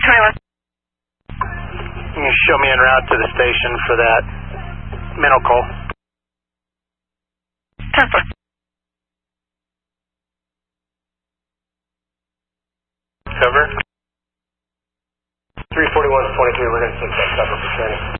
Can you show me en route to the station for that mental call? 10-4. Cover. 341 to 23, we're going to take that cover for training.